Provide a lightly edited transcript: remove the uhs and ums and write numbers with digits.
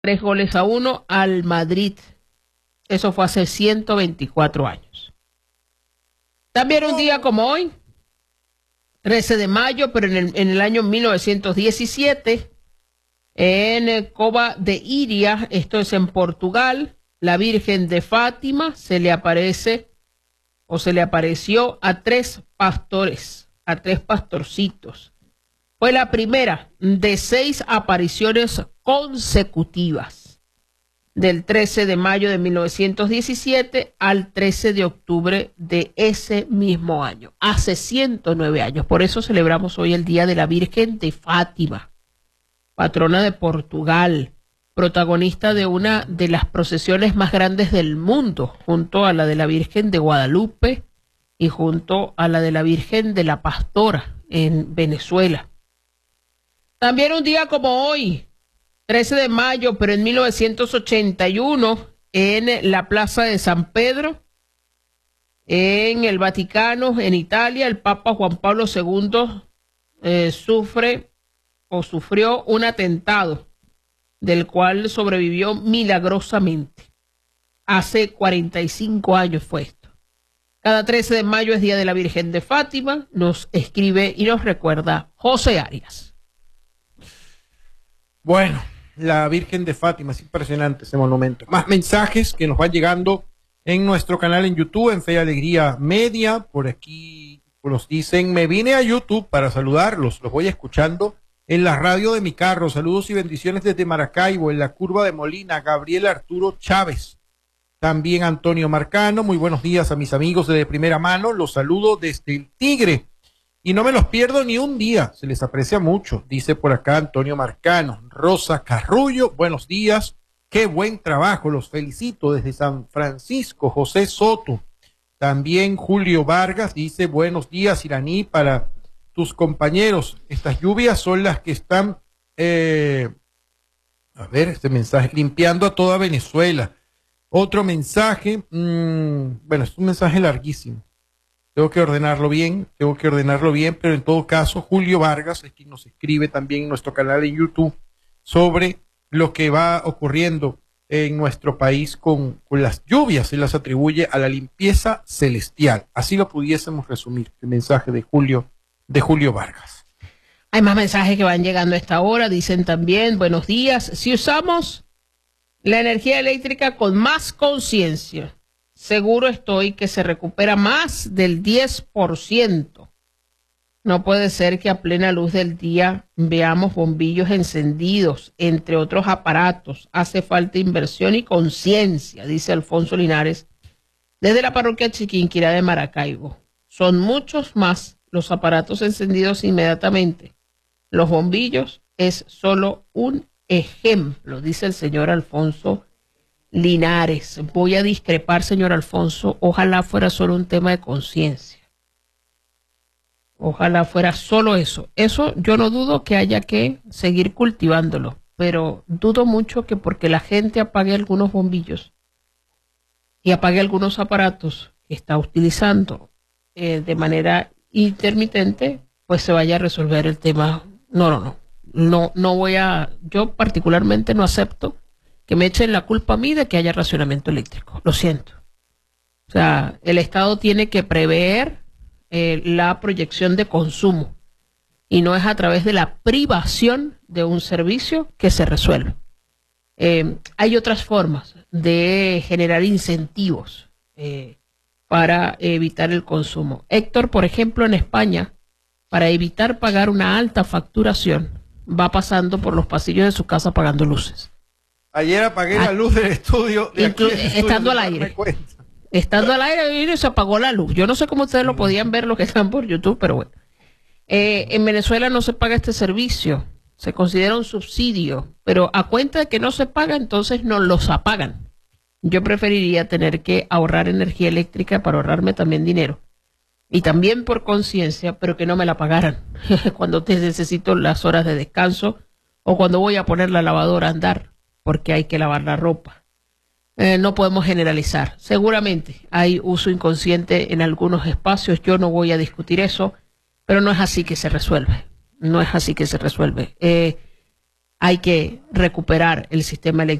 3-1 al Madrid. Eso fue hace 124 años. También un día como hoy, 13 de mayo, pero en el año 1917, en Cova de Iria, esto es en Portugal, la Virgen de Fátima se le apareció a 3 pastores, a 3 pastorcitos. Fue la primera de 6 apariciones consecutivas, del 13 de mayo de 1917 al 13 de octubre de ese mismo año, hace 109 años. Por eso celebramos hoy el Día de la Virgen de Fátima, patrona de Portugal, protagonista de una de las procesiones más grandes del mundo, junto a la de la Virgen de Guadalupe y junto a la de la Virgen de la Pastora en Venezuela. También un día como hoy, 13 de mayo, pero en 1981, en la Plaza de San Pedro, en el Vaticano, en Italia, el Papa Juan Pablo II sufrió un atentado del cual sobrevivió milagrosamente. Hace 45 años fue esto. Cada 13 de mayo es Día de la Virgen de Fátima, nos escribe y nos recuerda José Arias. Bueno, la Virgen de Fátima, es impresionante ese monumento. Más mensajes que nos van llegando en nuestro canal en YouTube, en Fe y Alegría Media. Por aquí nos dicen, me vine a YouTube para saludarlos, los voy escuchando en la radio de mi carro. Saludos y bendiciones desde Maracaibo, en la curva de Molina, Gabriel Arturo Chávez. También Antonio Marcano, muy buenos días a mis amigos de primera mano, los saludo desde el Tigre. Y no me los pierdo ni un día, se les aprecia mucho, dice por acá Antonio Marcano. Rosa Carrullo, buenos días, qué buen trabajo, los felicito desde San Francisco. José Soto, también Julio Vargas dice, buenos días Iraní, para tus compañeros, estas lluvias son las que están, este mensaje, limpiando a toda Venezuela. Otro mensaje, bueno, es un mensaje larguísimo. Tengo que ordenarlo bien, pero en todo caso, Julio Vargas es quien nos escribe también en nuestro canal en YouTube sobre lo que va ocurriendo en nuestro país con las lluvias. Se las atribuye a la limpieza celestial. Así lo pudiésemos resumir, el mensaje de Julio Vargas. Hay más mensajes que van llegando a esta hora. Dicen también, buenos días. Si usamos la energía eléctrica con más conciencia, seguro estoy que se recupera más del 10%. No puede ser que a plena luz del día veamos bombillos encendidos, entre otros aparatos. Hace falta inversión y conciencia, dice Alfonso Linares, desde la parroquia Chiquinquirá de Maracaibo. Son muchos más los aparatos encendidos inmediatamente. Los bombillos es solo un ejemplo, dice el señor Alfonso Linares. Voy a discrepar, señor Alfonso. Ojalá fuera solo un tema de conciencia. Ojalá fuera solo eso. Eso yo no dudo que haya que seguir cultivándolo, pero dudo mucho que porque la gente apague algunos bombillos y apague algunos aparatos que está utilizando de manera intermitente, pues se vaya a resolver el tema. No voy a, yo particularmente no acepto que me echen la culpa a mí de que haya racionamiento eléctrico. Lo siento. O sea, el Estado tiene que prever la proyección de consumo y no es a través de la privación de un servicio que se resuelve. Hay otras formas de generar incentivos para evitar el consumo. Héctor, por ejemplo, en España, para evitar pagar una alta facturación, va pasando por los pasillos de su casa apagando luces. Ayer apagué la luz del estudio. Estando al aire. Estando al aire y se apagó la luz. Yo no sé cómo ustedes lo podían ver los que están por YouTube, pero bueno. En Venezuela no se paga este servicio. Se considera un subsidio. Pero a cuenta de que no se paga, entonces no los apagan. Yo preferiría tener que ahorrar energía eléctrica para ahorrarme también dinero. Y también por conciencia, pero que no me la pagaran. Cuando te necesito las horas de descanso o cuando voy a poner la lavadora a andar, porque hay que lavar la ropa. No podemos generalizar. Seguramente hay uso inconsciente en algunos espacios. Yo no voy a discutir eso, pero no es así que se resuelve. No es así que se resuelve. hay que recuperar el sistema eléctrico.